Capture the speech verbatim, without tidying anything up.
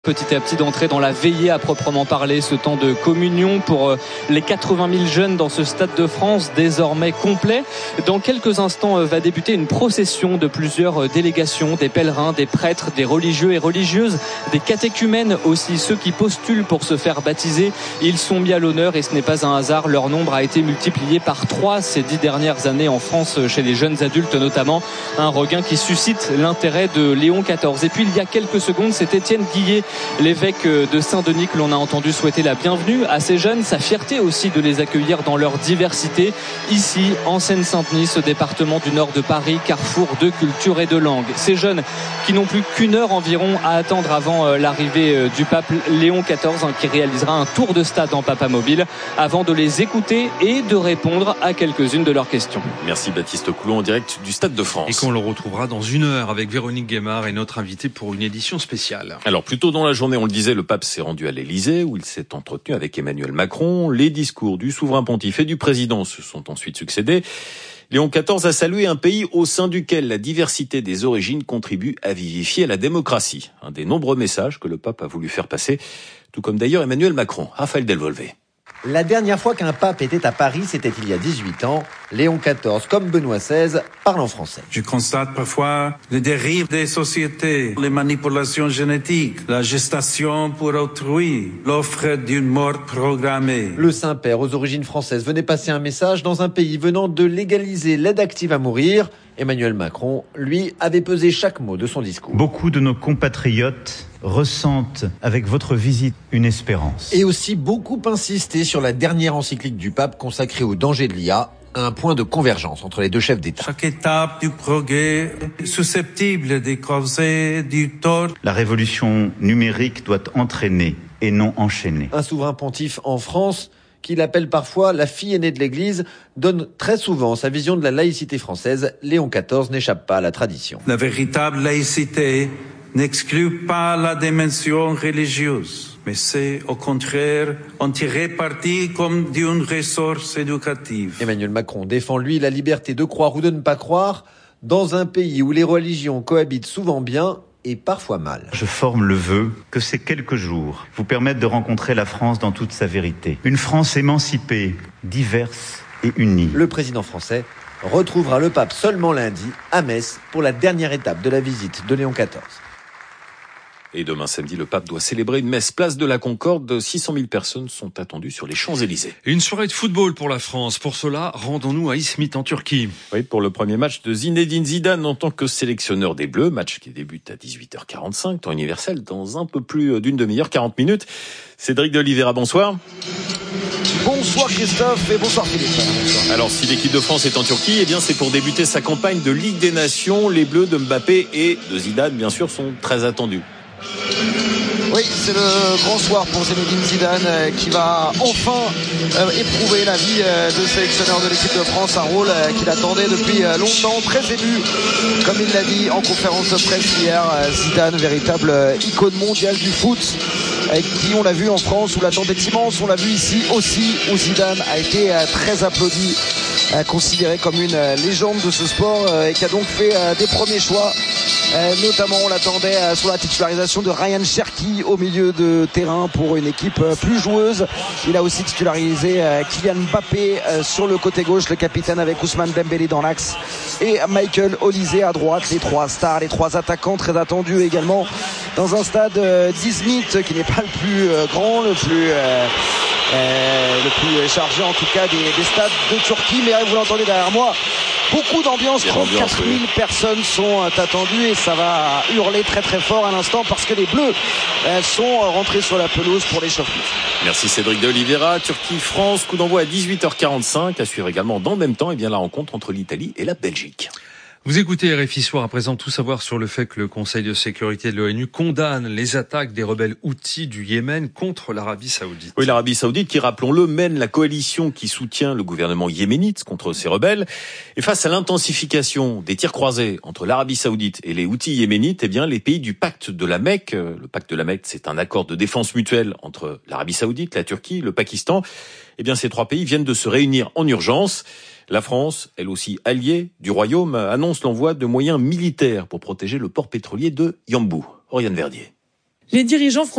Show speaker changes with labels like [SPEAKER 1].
[SPEAKER 1] Petit à petit d'entrer dans la veillée à proprement parler, ce temps de communion pour les quatre-vingt mille jeunes dans ce Stade de France désormais complet. Dans quelques instants va débuter une procession de plusieurs délégations, des pèlerins, des prêtres, des religieux et religieuses, des catéchumènes aussi, ceux qui postulent pour se faire baptiser. Ils sont mis à l'honneur et ce n'est pas un hasard, leur nombre a été multiplié par trois ces dix dernières années en France chez les jeunes adultes notamment. Un regain qui suscite l'intérêt de Léon quatorze. Et puis il y a quelques secondes, c'est Étienne Guillet, l'évêque de Saint-Denis, que l'on a entendu souhaiter la bienvenue à ces jeunes, sa fierté aussi de les accueillir dans leur diversité. Ici, en Seine-Saint-Denis, ce département du nord de Paris, carrefour de culture et de langue. Ces jeunes qui n'ont plus qu'une heure environ à attendre avant l'arrivée du pape Léon quatorze, qui réalisera un tour de stade en Papa Mobile, avant de les écouter et de répondre à quelques-unes de leurs questions.
[SPEAKER 2] Merci Baptiste Coulon en direct du Stade de France.
[SPEAKER 3] Et qu'on le retrouvera dans une heure avec Véronique Guémard et notre invité pour une édition spéciale.
[SPEAKER 2] Alors, plus tôt dans la journée, on le disait, le pape s'est rendu à l'Élysée où il s'est entretenu avec Emmanuel Macron. Les discours du souverain pontife et du président se sont ensuite succédés. Léon quatorze a salué un pays au sein duquel la diversité des origines contribue à vivifier la démocratie. Un des nombreux messages que le pape a voulu faire passer, tout comme d'ailleurs Emmanuel Macron. Raphaël Delvolvé.
[SPEAKER 4] La dernière fois qu'un pape était à Paris, c'était il y a dix-huit ans. Léon quatorze, comme Benoît seize, parle en français.
[SPEAKER 5] Je constate parfois les dérives des sociétés, les manipulations génétiques, la gestation pour autrui, l'offre d'une mort programmée.
[SPEAKER 4] Le Saint-Père, aux origines françaises, venait passer un message dans un pays venant de légaliser l'aide active à mourir. Emmanuel Macron, lui, avait pesé chaque mot de son discours.
[SPEAKER 6] Beaucoup de nos compatriotes ressentent avec votre visite une espérance.
[SPEAKER 4] Et aussi beaucoup insisté sur la dernière encyclique du pape consacrée au danger de l'I A, un point de convergence entre les deux chefs d'État.
[SPEAKER 5] Chaque étape du progrès est susceptible de causer du tort.
[SPEAKER 6] La révolution numérique doit entraîner et non enchaîner.
[SPEAKER 4] Un souverain pontife en France, qu'il appelle parfois la fille aînée de l'Église, donne très souvent sa vision de la laïcité française. Léon quatorze n'échappe pas à la tradition.
[SPEAKER 5] La véritable laïcité n'exclut pas la dimension religieuse, mais c'est au contraire en tirer parti comme d'une ressource éducative.
[SPEAKER 4] Emmanuel Macron défend, lui, la liberté de croire ou de ne pas croire dans un pays où les religions cohabitent souvent bien et parfois mal.
[SPEAKER 6] Je forme le vœu que ces quelques jours vous permettent de rencontrer la France dans toute sa vérité. Une France émancipée, diverse et unie.
[SPEAKER 4] Le président français retrouvera le pape seulement lundi à Metz pour la dernière étape de la visite de Léon quatorze.
[SPEAKER 2] Et demain samedi, le pape doit célébrer une messe place de la Concorde. six cent mille personnes sont attendues sur les Champs-Élysées.
[SPEAKER 3] Une soirée de football pour la France. Pour cela, rendons-nous à Izmit en Turquie.
[SPEAKER 2] Oui, pour le premier match de Zinedine Zidane en tant que sélectionneur des Bleus. Match qui débute à dix-huit heures quarante-cinq, temps universel, dans un peu plus d'une demi-heure, quarante minutes. Cédric de Oliveira, bonsoir.
[SPEAKER 7] Bonsoir Christophe et bonsoir Philippe.
[SPEAKER 2] Alors si l'équipe de France est en Turquie, eh bien c'est pour débuter sa campagne de Ligue des Nations. Les Bleus de Mbappé et de Zidane, bien sûr, sont très attendus.
[SPEAKER 7] Oui, c'est le grand soir pour Zinedine Zidane euh, qui va enfin euh, éprouver la vie euh, de sélectionneur de l'équipe de France, un rôle euh, qu'il attendait depuis euh, longtemps, très ému, comme il l'a dit en conférence de presse hier. euh, Zidane, véritable euh, icône mondiale du foot, avec qui on l'a vu en France où l'attente est immense, on l'a vu ici aussi où Zidane a été euh, très applaudi, euh, considéré comme une euh, légende de ce sport euh, et qui a donc fait euh, des premiers choix. Euh, notamment on l'attendait euh, sur la titularisation de Ryan Cherki au milieu de terrain pour une équipe euh, plus joueuse. Il a aussi titularisé euh, Kylian Mbappé euh, sur le côté gauche, le capitaine avec Ousmane Dembélé dans l'axe et Michael Olise à droite. Les trois stars, les trois attaquants très attendus également dans un stade euh, d'Izmit qui n'est pas le plus euh, grand, le plus euh, euh, le plus chargé en tout cas des, des stades de Turquie. Mais vous l'entendez derrière moi, beaucoup d'ambiance, trente-quatre mille personnes sont attendues et ça va hurler très très fort à l'instant parce que les Bleus sont rentrés sur la pelouse pour l'échauffement.
[SPEAKER 2] Merci Cédric de Oliveira. Turquie-France, coup d'envoi à dix-huit heures quarante-cinq. À suivre également dans le même temps, et bien la rencontre entre l'Italie et la Belgique.
[SPEAKER 3] Vous écoutez R F I Soir, à présent tout savoir sur le fait que le Conseil de sécurité de l'ONU condamne les attaques des rebelles Houthis du Yémen contre l'Arabie Saoudite.
[SPEAKER 2] Oui, l'Arabie Saoudite qui, rappelons-le, mène la coalition qui soutient le gouvernement yéménite contre ces rebelles. Et face à l'intensification des tirs croisés entre l'Arabie Saoudite et les Houthis yéménites, eh bien, les pays du pacte de la Mecque, le pacte de la Mecque, c'est un accord de défense mutuelle entre l'Arabie Saoudite, la Turquie, le Pakistan. Eh bien, ces trois pays viennent de se réunir en urgence. La France, elle aussi alliée du Royaume, annonce l'envoi de moyens militaires pour protéger le port pétrolier de Yanbu. Oriane Verdier.
[SPEAKER 8] Les dirigeants